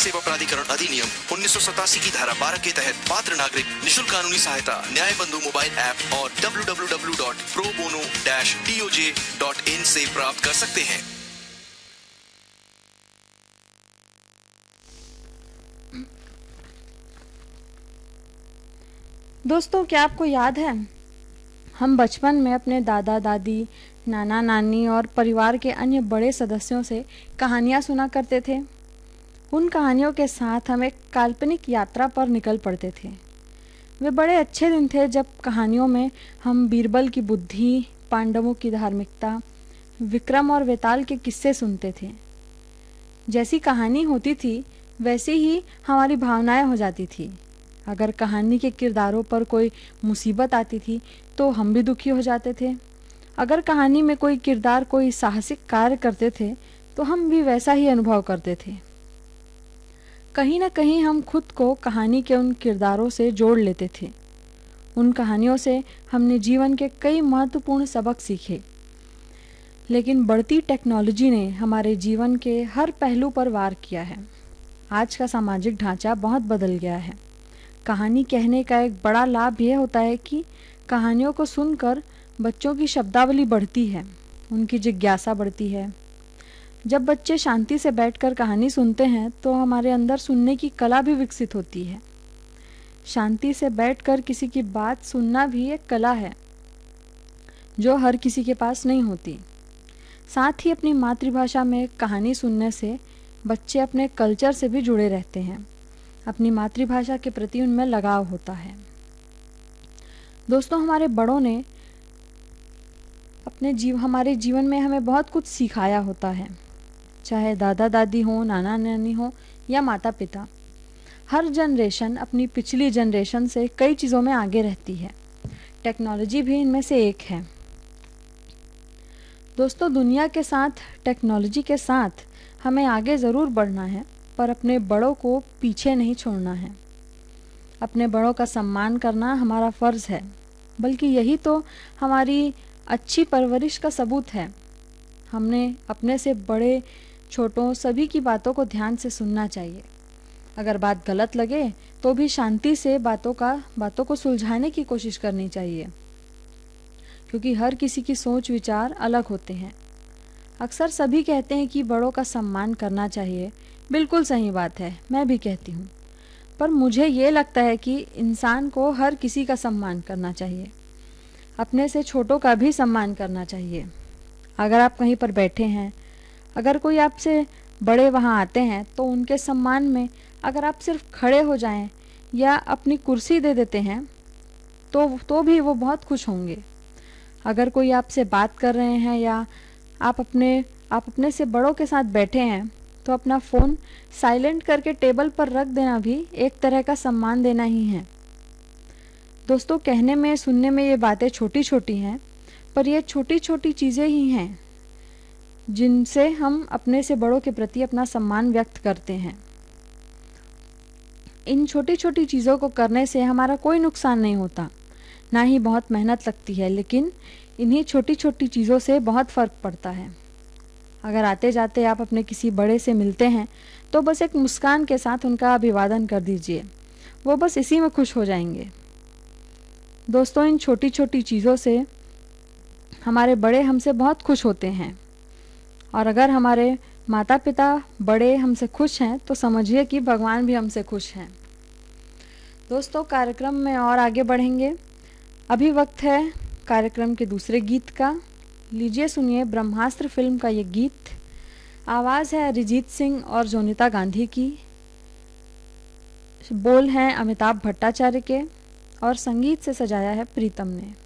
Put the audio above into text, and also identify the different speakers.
Speaker 1: सेवा प्राधिकरण अधिनियम 1987 की धारा 12 के तहत पात्र नागरिक निशुल्क कानूनी सहायता न्याय बंधु मोबाइल ऐप और www.probono-toj.in से प्राप्त कर सकते हैं।
Speaker 2: दोस्तों, क्या आपको याद है हम बचपन में अपने दादा दादी, नाना नानी और परिवार के अन्य बड़े सदस्यों से कहानियाँ सुना करते थे। उन कहानियों के साथ हम एक काल्पनिक यात्रा पर निकल पड़ते थे। वे बड़े अच्छे दिन थे जब कहानियों में हम बीरबल की बुद्धि, पांडवों की धार्मिकता, विक्रम और वेताल के किस्से सुनते थे। जैसी कहानी होती थी वैसी ही हमारी भावनाएं हो जाती थी। अगर कहानी के किरदारों पर कोई मुसीबत आती थी तो हम भी दुखी हो जाते थे। अगर कहानी में कोई किरदार कोई साहसिक कार्य करते थे तो हम भी वैसा ही अनुभव करते थे। कहीं न कहीं हम खुद को कहानी के उन किरदारों से जोड़ लेते थे। उन कहानियों से हमने जीवन के कई महत्वपूर्ण सबक सीखे। लेकिन बढ़ती टेक्नोलॉजी ने हमारे जीवन के हर पहलू पर वार किया है। आज का सामाजिक ढांचा बहुत बदल गया है। कहानी कहने का एक बड़ा लाभ यह होता है कि कहानियों को सुनकर बच्चों की शब्दावली बढ़ती है, उनकी जिज्ञासा बढ़ती है। जब बच्चे शांति से बैठकर कहानी सुनते हैं तो हमारे अंदर सुनने की कला भी विकसित होती है। शांति से बैठकर किसी की बात सुनना भी एक कला है जो हर किसी के पास नहीं होती। साथ ही अपनी मातृभाषा में कहानी सुनने से बच्चे अपने कल्चर से भी जुड़े रहते हैं। अपनी मातृभाषा के प्रति उनमें लगाव होता है। दोस्तों, हमारे बड़ों ने हमारे जीवन में हमें बहुत कुछ सिखाया होता है, चाहे दादा दादी हो, नाना नानी हो या माता पिता। हर जनरेशन अपनी पिछली जनरेशन से कई चीज़ों में आगे रहती है। टेक्नोलॉजी भी इनमें से एक है। दोस्तों, दुनिया के साथ, टेक्नोलॉजी के साथ हमें आगे ज़रूर बढ़ना है, पर अपने बड़ों को पीछे नहीं छोड़ना है। अपने बड़ों का सम्मान करना हमारा फ़र्ज़ है, बल्कि यही तो हमारी अच्छी परवरिश का सबूत है। हमने अपने से बड़े छोटों सभी की बातों को ध्यान से सुनना चाहिए। अगर बात गलत लगे तो भी शांति से बातों को सुलझाने की कोशिश करनी चाहिए, क्योंकि हर किसी की सोच विचार अलग होते हैं। अक्सर सभी कहते हैं कि बड़ों का सम्मान करना चाहिए। बिल्कुल सही बात है, मैं भी कहती हूँ। पर मुझे ये लगता है कि इंसान को हर किसी का सम्मान करना चाहिए। अपने से छोटों का भी सम्मान करना चाहिए। अगर आप कहीं पर बैठे हैं, अगर कोई आपसे बड़े वहाँ आते हैं तो उनके सम्मान में अगर आप सिर्फ खड़े हो जाएं या अपनी कुर्सी दे देते हैं तो भी वो बहुत खुश होंगे। अगर कोई आपसे बात कर रहे हैं या आप अपने से बड़ों के साथ बैठे हैं तो अपना फ़ोन साइलेंट करके टेबल पर रख देना भी एक तरह का सम्मान देना ही है। दोस्तों, कहने में सुनने में ये बातें छोटी छोटी हैं, पर ये छोटी छोटी चीज़ें ही हैं जिनसे हम अपने से बड़ों के प्रति अपना सम्मान व्यक्त करते हैं। इन छोटी छोटी चीज़ों को करने से हमारा कोई नुकसान नहीं होता, ना ही बहुत मेहनत लगती है, लेकिन इन्हीं छोटी छोटी चीज़ों से बहुत फ़र्क पड़ता है। अगर आते जाते आप अपने किसी बड़े से मिलते हैं तो बस एक मुस्कान के साथ उनका अभिवादन कर दीजिए, वो बस इसी में खुश हो जाएंगे। दोस्तों, इन छोटी छोटी चीज़ों से हमारे बड़े हमसे बहुत खुश होते हैं, और अगर हमारे माता पिता बड़े हमसे खुश हैं तो समझिए कि भगवान भी हमसे खुश हैं। दोस्तों, कार्यक्रम में और आगे बढ़ेंगे। अभी वक्त है कार्यक्रम के दूसरे गीत का। लीजिए सुनिए ब्रह्मास्त्र फिल्म का ये गीत। आवाज़ है अरिजीत सिंह और जोनिता गांधी की, बोल हैं अमिताभ भट्टाचार्य के, और संगीत से सजाया है प्रीतम ने।